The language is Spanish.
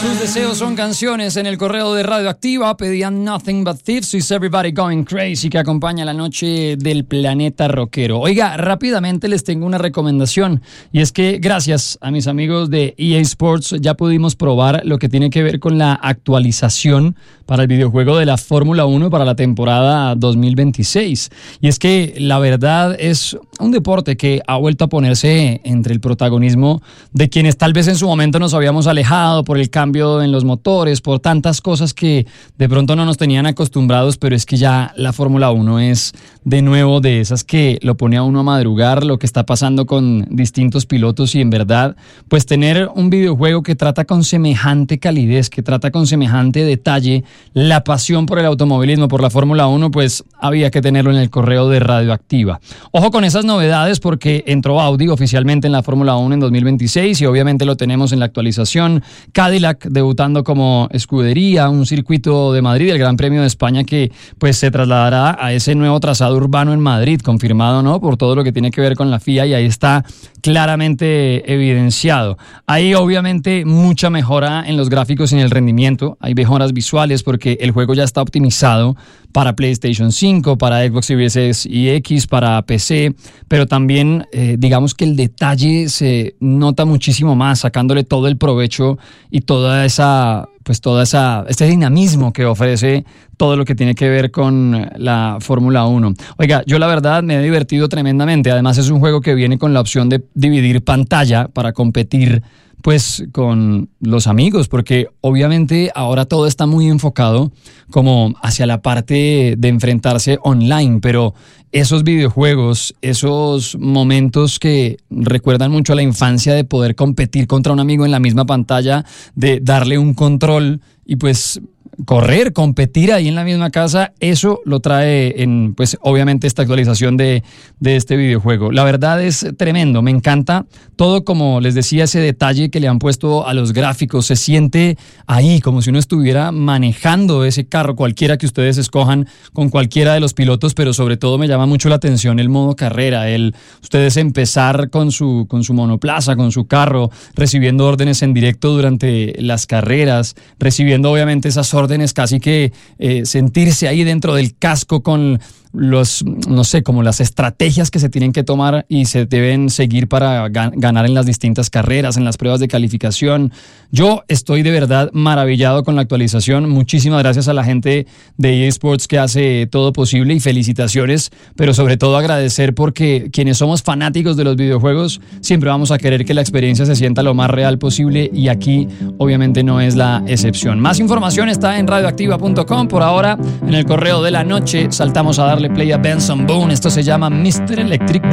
Tus deseos son canciones en el correo de Radioactiva. Pedían Nothing But Thieves, Is Everybody Going Crazy, que acompaña la noche del planeta rockero. Oiga, rápidamente les tengo una recomendación, y es que gracias a mis amigos de EA Sports ya pudimos probar lo que tiene que ver con la actualización para el videojuego de la Fórmula 1 para la temporada 2026. Y es que la verdad es un deporte que ha vuelto a ponerse entre el protagonismo de quienes tal vez en su momento nos habíamos alejado por el cambio en los motores, por tantas cosas que de pronto no nos tenían acostumbrados, pero es que ya la Fórmula 1 es de nuevo de esas que lo pone a uno a madrugar, lo que está pasando con distintos pilotos, y en verdad, pues tener un videojuego que trata con semejante calidez, que trata con semejante detalle la pasión por el automovilismo, por la Fórmula 1, pues había que tenerlo en el correo de Radioactiva. Ojo con esas novedades, porque entró Audi oficialmente en la Fórmula 1 en 2026 y obviamente lo tenemos en la actualización. Cadillac debutando como escudería, un circuito de Madrid, el Gran Premio de España, que pues se trasladará a ese nuevo trazado urbano en Madrid, confirmado, ¿no?, por todo lo que tiene que ver con la FIA, y ahí está claramente evidenciado. Hay obviamente mucha mejora en los gráficos y en el rendimiento, hay mejoras visuales porque el juego ya está optimizado para PlayStation 5, para Xbox Series S y X, para PC, pero también digamos que el detalle se nota muchísimo más, sacándole todo el provecho y este dinamismo que ofrece todo lo que tiene que ver con la Fórmula 1. Oiga, yo la verdad me he divertido tremendamente. Además es un juego que viene con la opción de dividir pantalla para competir pues con los amigos, porque obviamente ahora todo está muy enfocado como hacia la parte de enfrentarse online, pero esos videojuegos, esos momentos que recuerdan mucho a la infancia de poder competir contra un amigo en la misma pantalla, de darle un control y pues correr, competir ahí en la misma casa, eso lo trae en, pues obviamente, esta actualización de este videojuego. La verdad es tremendo, me encanta todo, como les decía, ese detalle que le han puesto a los gráficos, se siente ahí como si uno estuviera manejando ese carro, cualquiera que ustedes escojan, con cualquiera de los pilotos, pero sobre todo me llama mucho la atención el modo carrera, ustedes empezar con su monoplaza, con su carro, recibiendo órdenes en directo durante las carreras, recibiendo obviamente esas órdenes, casi que sentirse ahí dentro del casco con como las estrategias que se tienen que tomar y se deben seguir para ganar en las distintas carreras, en las pruebas de calificación. Yo estoy de verdad maravillado con la actualización. Muchísimas gracias a la gente de EA Sports que hace todo posible, y felicitaciones, pero sobre todo agradecer, porque quienes somos fanáticos de los videojuegos siempre vamos a querer que la experiencia se sienta lo más real posible, y aquí obviamente no es la excepción. Más información está en radioactiva.com. Por ahora, en el correo de la noche saltamos a darle play a Benson Boone. Esto se llama Mr. Electric Blue.